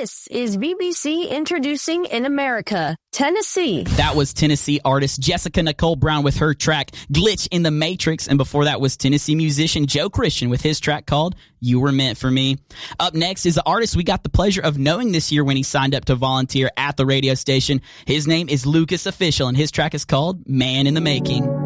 This is BBC Introducing in America, Tennessee. That was Tennessee artist Jessica Nicole Brown with her track Glitch in the Matrix. And before that was Tennessee musician Joe Christian with his track called You Were Meant for Me. Up next is the artist we got the pleasure of knowing this year when he signed up to volunteer at the radio station. His name is Lucas Official, and his track is called Man in the Making.